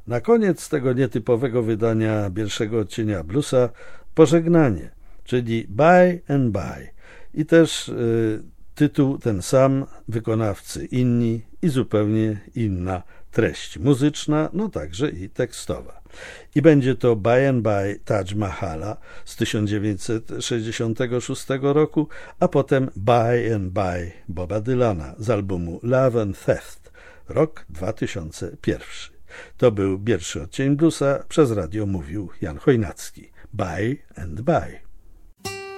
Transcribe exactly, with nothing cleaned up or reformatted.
Na koniec tego nietypowego wydania pierwszego odcienia bluesa pożegnanie, czyli Bye and Bye i też y, tytuł ten sam, wykonawcy inni i zupełnie inna treść muzyczna, no także i tekstowa. I będzie to Bye and Bye Taj Mahala z tysiąc dziewięćset sześćdziesiątego szóstego roku, a potem Bye and Bye Boba Dylana z albumu Love and Theft, rok dwa tysiące pierwszy. To był pierwszy odcień bluesa, przez radio mówił Jan Chojnacki. Bye and Bye.